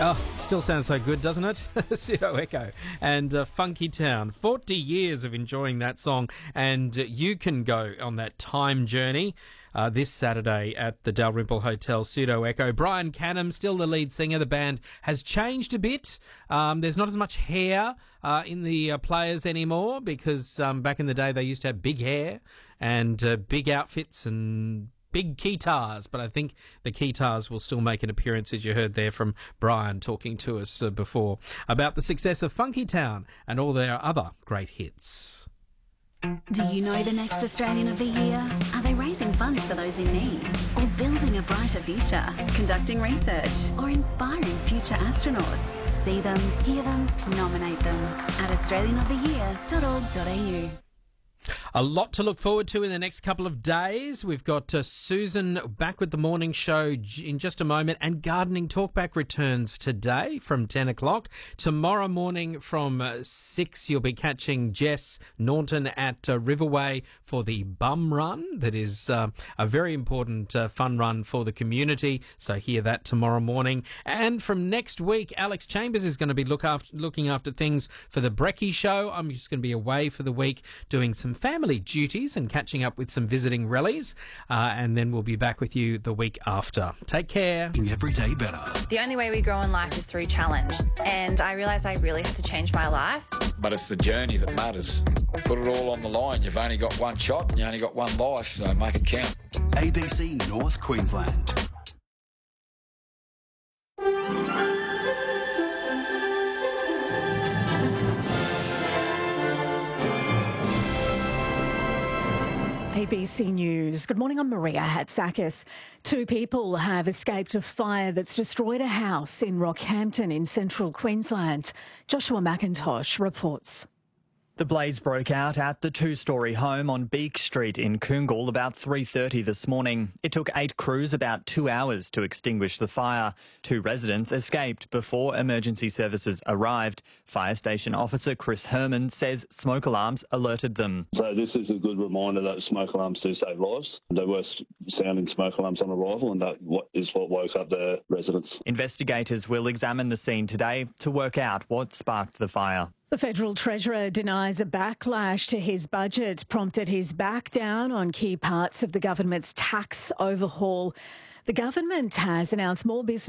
Oh, still sounds so good, doesn't it? Pseudo Echo and Funky Town. 40 years of enjoying that song, and you can go on that time journey this Saturday at the Dalrymple Hotel. Pseudo Echo. Brian Canham, still the lead singer. The band has changed a bit. There's not as much hair in the players anymore, because back in the day they used to have big hair and big outfits and big guitars, but I think the guitars will still make an appearance, as you heard there from Brian talking to us before about the success of Funky Town and all their other great hits. Do you know the next Australian of the Year? Are they raising funds for those in need? Or building a brighter future? Conducting research? Or inspiring future astronauts? See them, hear them, nominate them at australianoftheyear.org.au. A lot to look forward to in the next couple of days. We've got Susan back with the morning show in just a moment, and Gardening Talkback returns today from 10 o'clock. Tomorrow morning from 6, you'll be catching Jess Norton at Riverway for the Bum Run. That is a very important fun run for the community, so hear that tomorrow morning. And from next week, Alex Chambers is going to be looking after things for the Brekkie Show. I'm just going to be away for the week doing some family duties and catching up with some visiting rallies, and then we'll be back with you the week after. Take care. Every day better. The only way we grow in life is through challenge, and I realised I really had to change my life. But it's the journey that matters. Put it all on the line. You've only got one shot and you only got one life, so make it count. ABC North Queensland. ABC News. Good morning, I'm Maria Hatzakis. 2 people have escaped a fire that's destroyed a house in Rockhampton in central Queensland. Joshua McIntosh reports. The blaze broke out at the 2-storey home on Beak Street in Coongal about 3:30 this morning. It took 8 crews about 2 hours to extinguish the fire. 2 residents escaped before emergency services arrived. Fire station officer Chris Herman says smoke alarms alerted them. So this is a good reminder that smoke alarms do save lives. There were sounding smoke alarms on arrival, and that is what woke up the residents. Investigators will examine the scene today to work out what sparked the fire. The Federal Treasurer denies a backlash to his budget prompted his back down on key parts of the government's tax overhaul. The government has announced more business